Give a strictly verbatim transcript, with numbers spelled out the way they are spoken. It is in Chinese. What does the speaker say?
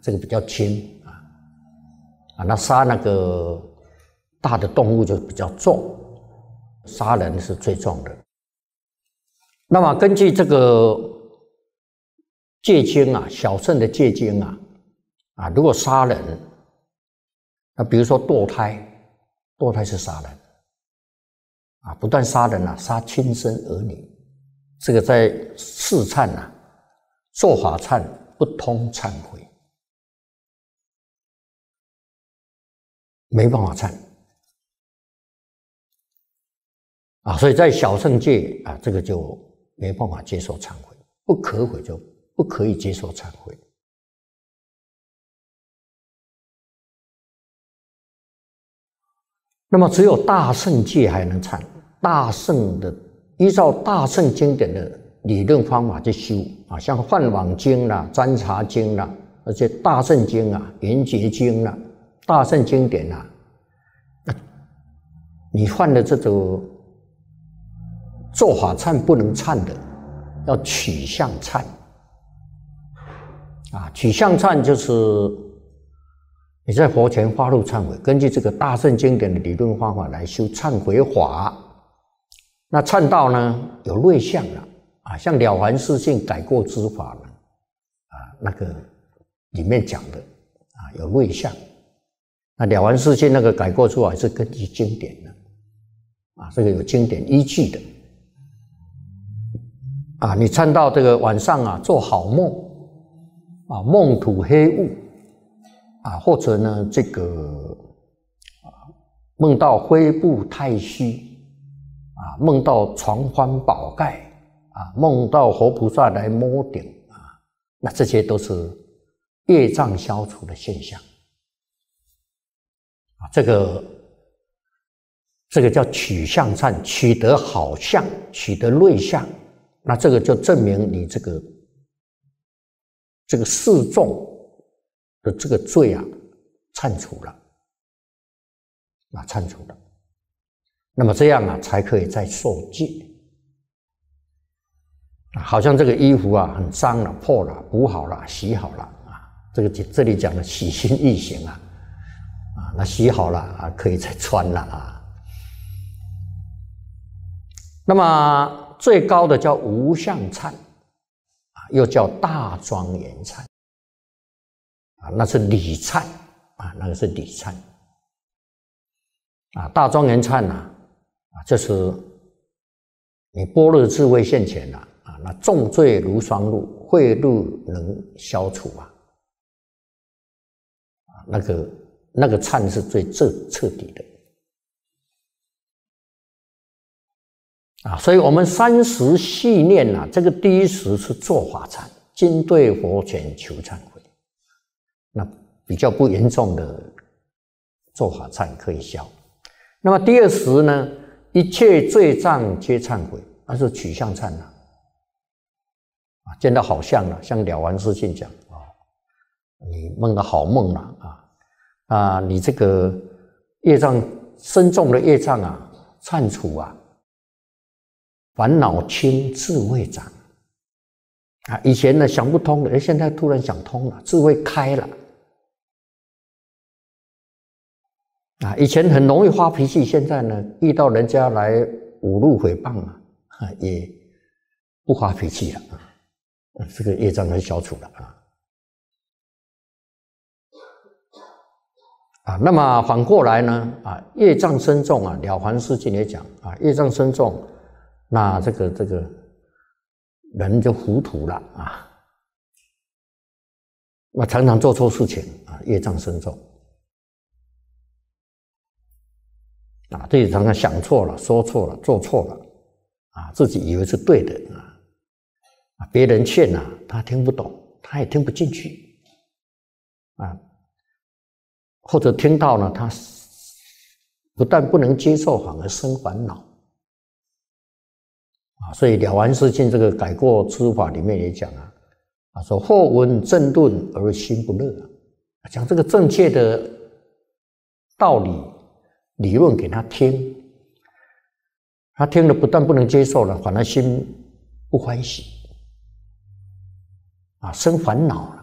这个比较轻啊啊，那杀那个大的动物就比较重，杀人是最重的。那么根据这个戒经啊，小乘的戒经啊，啊，如果杀人，那比如说堕胎，堕胎是杀人啊，不但杀人啊，杀亲生儿女，这个在四忏啊，做法忏不通忏悔，没办法忏啊，所以在小乘戒啊，这个就没办法接受忏悔，不可悔就不可以接受忏悔。那么只有大乘戒还能忏，大乘的依照大乘经典的理论方法去修啊，像《梵网经》啦、《占察经》啦，而且大乘经啊、圆觉经啦、大乘经典啊，你犯了这种做法忏不能忏的，要取向忏啊，取向忏就是你在佛前发露忏悔，根据这个大乘经典的理论方法来修忏悔法。那忏道呢，有类相了啊，像《了凡四训》改过之法呢，啊，那个里面讲的啊，有类相。那《了凡四训》那个改过之法是根据经典的啊，这个有经典依据的啊。你忏到这个晚上啊，做好梦啊，梦吐黑雾。啊，或者呢，这个啊，梦到灰布太虚，啊，梦到床幡宝盖，啊，梦到活菩萨来摸顶，啊，那这些都是业障消除的现象，啊，这个这个叫取向忏，取得好相，取得类相，那这个就证明你这个这个示众的这个罪啊，忏除了，啊，忏除了，那么这样啊，才可以再受戒。好像这个衣服啊，很脏了、破了、补好了、洗好了啊，这个这里讲的洗心易行啊，啊，那洗好了啊，可以再穿了啊。那么最高的叫无相忏啊，又叫大庄严忏。啊，那是礼忏啊，那个是礼忏啊，大庄严忏呐，啊，这是你般若智慧现前了啊，那重罪如霜露，秽怒能消除啊，啊，那个那个忏是最彻彻底的啊，所以我们三时系念啊，这个第一时是做法忏，今对佛前求忏悔。那比较不严重的做法忏可以消。那么第二时呢，一切罪障皆忏悔，那是取向忏了啊，见到好相了，像《了凡四训》讲啊，你梦到好梦了啊啊，你这个业障深重的业障啊，忏除啊，烦恼轻，智慧长啊，以前呢想不通的，哎，现在突然想通了，智慧开了。啊，以前很容易发脾气，现在呢，遇到人家来侮辱诽谤啊，也不发脾气了啊，这个业障就消除了啊。啊，那么反过来呢，啊，业障深重啊，《了凡四训》也讲啊，业障深重，那这个这个人就糊涂了啊，那常常做错事情啊，业障深重。啊，自己常常想错了、说错了、做错了，啊，自己以为是对的啊，啊，别人劝啊，他听不懂，他也听不进去，啊，或者听到呢，他不但不能接受，反而生烦恼，啊，所以《了凡四训》这个改过之法里面也讲啊，啊，说或闻正论而心不乐，讲这个正确的道理。理论给他听，他听了不但不能接受了，反而心不欢喜，啊，生烦恼了。